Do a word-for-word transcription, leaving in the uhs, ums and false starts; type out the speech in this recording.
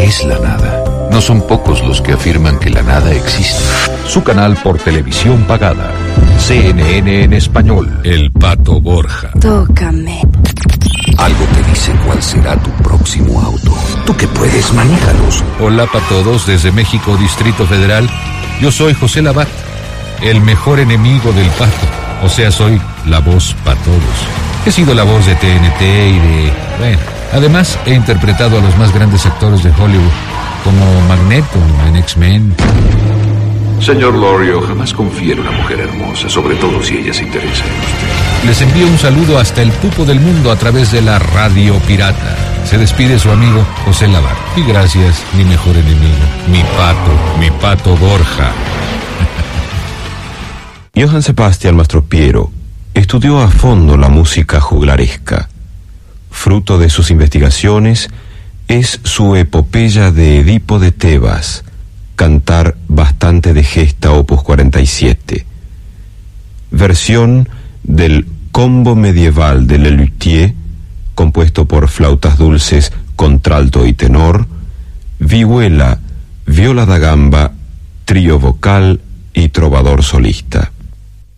¿Qué es la nada? No son pocos los que afirman que la nada existe. Su canal por televisión pagada. C N N en español. El Pato Borja. Tócame. Algo te dice cuál será tu próximo auto. Tú que puedes, manéjalos. Hola para todos desde México, Distrito Federal. Yo soy José Labat, el mejor enemigo del Pato. O sea, soy la voz para todos. He sido la voz de T N T y de... Bueno, además he interpretado a los más grandes actores de Hollywood, como Magneto en X-Men. Señor Lorio, jamás confíe en una mujer hermosa, sobre todo si ella se interesa en usted. Les envío un saludo hasta el pupo del mundo a través de la radio pirata. Se despide su amigo José Labar. Y gracias, mi mejor enemigo, mi pato, mi pato Borja. Johann Sebastian Mastropiero estudió a fondo la música juglaresca. Fruto de sus investigaciones es su epopeya de Edipo de Tebas, Cantar bastante de gesta, opus cuarenta y siete. Versión del Combo medieval de Lelutier, compuesto por flautas dulces, contralto y tenor, vihuela, viola da gamba, trío vocal y trovador solista.